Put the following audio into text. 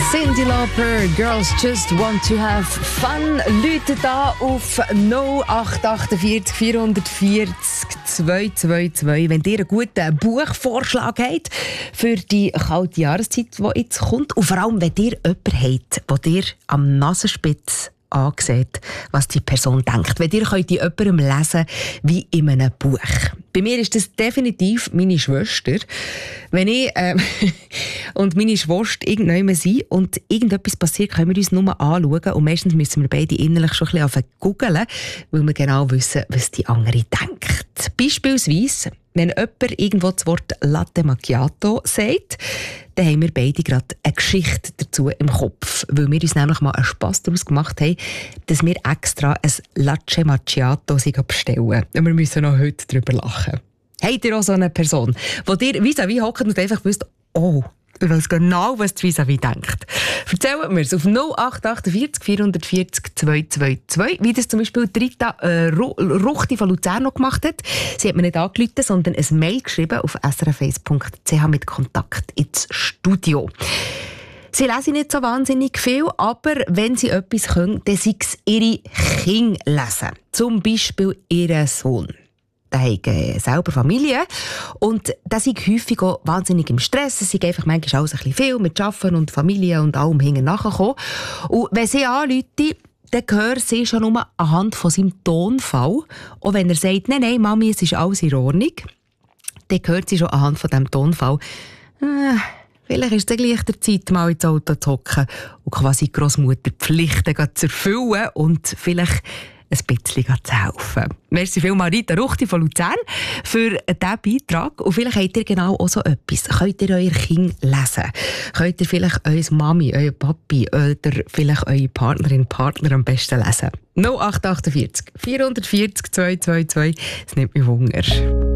Cyndi Lauper, Girls Just Want to Have Fun, läutet da auf 0848 440 222. Wenn ihr einen guten Buchvorschlag habt für die kalte Jahreszeit, die jetzt kommt, und vor allem, wenn ihr jemanden habt, der ihr am Nasenspitz angesehen, was die Person denkt. Wenn ihr könnt in jemandem lesen wie in einem Buch. Bei mir ist das definitiv meine Schwester. Wenn ich und meine Schwester irgendwann sind und irgendetwas passiert, können wir uns nur anschauen und meistens müssen wir beide innerlich schon ein bisschen googeln, weil wir genau wissen, was die andere denkt. Beispielsweise, wenn jemand irgendwo das Wort Latte Macchiato sagt, dann haben wir beide gerade eine Geschichte dazu im Kopf, weil wir uns nämlich mal einen Spass daraus gemacht haben, dass wir extra ein Latte Macchiato bestellen. Und wir müssen noch heute darüber lachen. Habt ihr auch so eine Person, die dir vis-à-vis hockt und einfach wisst, oh, ich weiss genau, was die vis-à-vis denkt. Erzählt mir es auf 0848 440 222, wie das zum Beispiel Rita Ruchti von Luzern noch gemacht hat. Sie hat mir nicht angerufen, sondern ein Mail geschrieben auf srf1.ch mit Kontakt ins Studio. Sie lesen nicht so wahnsinnig viel, aber wenn sie etwas können, dann sei es ihre Kinder lesen. Zum Beispiel ihren Sohn. Der hat selber Familie und der ist häufig auch wahnsinnig im Stress. Es ist einfach manchmal alles ein bisschen viel mit Arbeiten und Familie und allem hinten nachkommen. Und wenn sie anrufen, dann hören sie schon nur anhand von seinem Tonfall. Und wenn er sagt, nein, Mami, es ist alles in Ordnung, dann hört sie schon anhand von diesem Tonfall, vielleicht ist es gleich der Zeit, mal ins Auto zu hocken und quasi Grossmutter Pflichten zu erfüllen und vielleicht ein bisschen zu helfen. Merci vielmals, Rita Ruchti von Luzern, für diesen Beitrag. Und vielleicht habt ihr genau auch so etwas. Könnt ihr euer Kind lesen? Könnt ihr vielleicht eure Mami, euer Papi oder vielleicht eure Partnerin, Partner am besten lesen? 0848 440 222. Das nimmt mich Wunder.